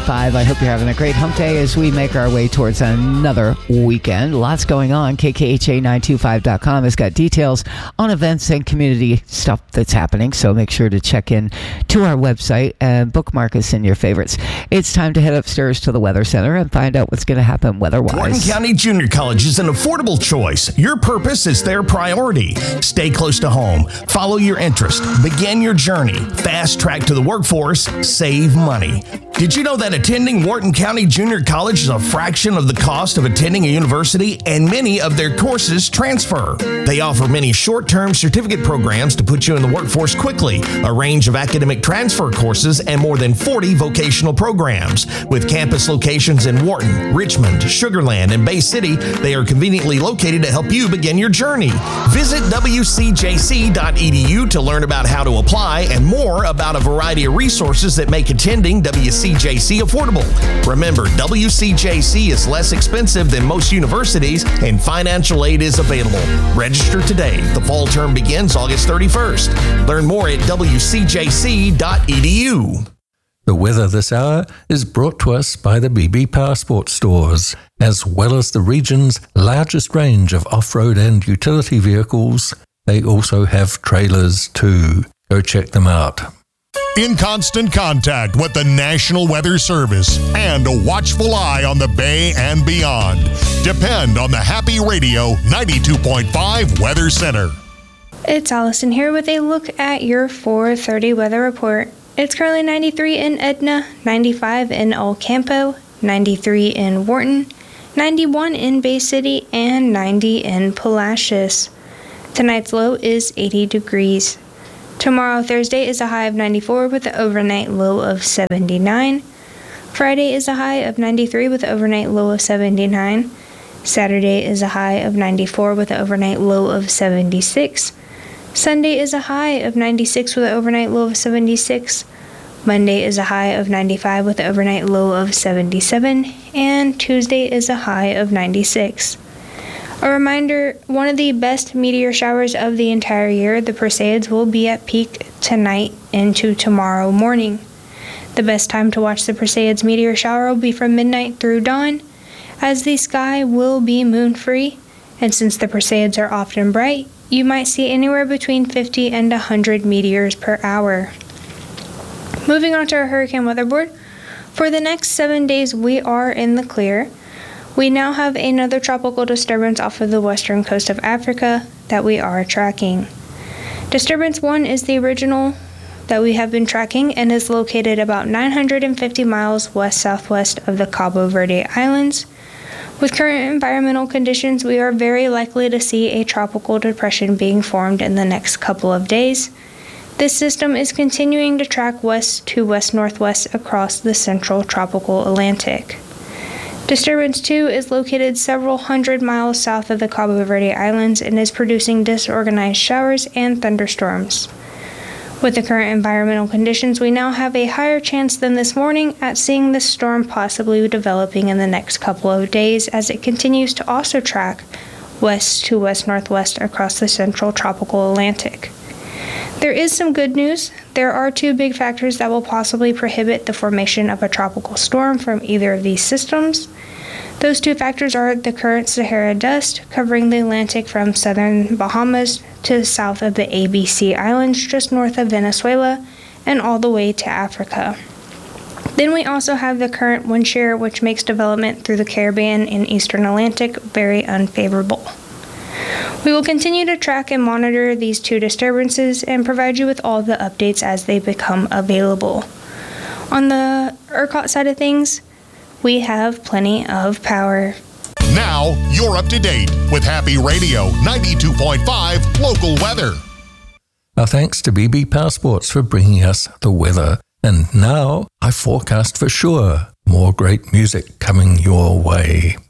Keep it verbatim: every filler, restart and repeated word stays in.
five. I hope you're having a great hump day as we make our way towards another weekend. Lots going on. K K H A nine two five dot com has got details on events and community stuff that's happening, so make sure to check in to our website and bookmark us in your favorites. It's time to head upstairs to the Weather Center and find out what's going to happen weather-wise. Wharton County Junior College is an affordable choice. Your purpose is their priority. Stay close to home. Follow your interest. Begin your journey. Fast track to the workforce. Save money. Did you know that attending Wharton County Junior College is a fraction of the cost of attending a university, and many of their courses transfer? They offer many short-term certificate programs to put you in the workforce quickly, a range of academic transfer courses, and more than forty vocational programs. With campus locations in Wharton, Richmond, Sugar Land, and Bay City, they are conveniently located to help you begin your journey. Visit W C J C dot E D U to learn about how to apply and more about a variety of resources that make attending W C J C affordable. Remember, W C J C is less expensive than most universities, and financial aid is available. Register today. The fall term begins August thirty-first. Learn more at W C J C dot E D U. The weather this hour is brought to us by the B B Powersport stores, as well as the region's largest range of off-road and utility vehicles. They also have trailers too. Go check them out. In constant contact with the National Weather Service and a watchful eye on the Bay and beyond. Depend on the Happy Radio ninety-two point five Weather Center. It's Allison here with a look at your four thirty weather report. It's currently ninety-three in Edna, ninety-five in El Campo, ninety-three in Wharton, ninety-one in Bay City, and ninety in Palacios. Tonight's low is eighty degrees. Tomorrow, Thursday, is a high of ninety-four with an overnight low of seventy-nine. Friday is a high of ninety-three with an overnight low of seventy-nine. Saturday is a high of ninety-four with an overnight low of seventy-six. Sunday is a high of ninety-six with an overnight low of seventy-six. Monday is a high of ninety-five with an overnight low of seventy-seven. And Tuesday is a high of ninety-six. A reminder, one of the best meteor showers of the entire year, the Perseids, will be at peak tonight into tomorrow morning. The best time to watch the Perseids meteor shower will be from midnight through dawn, as the sky will be moon-free, and since the Perseids are often bright, you might see anywhere between fifty and one hundred meteors per hour. Moving on to our hurricane weather board, for the next seven days we are in the clear. We now have another tropical disturbance off of the western coast of Africa that we are tracking. Disturbance one is the original that we have been tracking and is located about nine hundred fifty miles west-southwest of the Cabo Verde Islands. With current environmental conditions, we are very likely to see a tropical depression being formed in the next couple of days. This system is continuing to track west to west-northwest across the central tropical Atlantic. Disturbance two is located several hundred miles south of the Cabo Verde Islands and is producing disorganized showers and thunderstorms. With the current environmental conditions, we now have a higher chance than this morning at seeing this storm possibly developing in the next couple of days as it continues to also track west to west-northwest across the central tropical Atlantic. There is some good news. There are two big factors that will possibly prohibit the formation of a tropical storm from either of these systems. Those two factors are the current Sahara dust covering the Atlantic from southern Bahamas to the south of the A B C Islands just north of Venezuela and all the way to Africa. Then we also have the current wind shear, which makes development through the Caribbean and eastern Atlantic very unfavorable. We will continue to track and monitor these two disturbances and provide you with all the updates as they become available. On the ERCOT side of things, we have plenty of power. Now, you're up to date with Happy Radio ninety-two point five local weather. Our thanks to B B Powersports for bringing us the weather. And now, I forecast for sure more great music coming your way.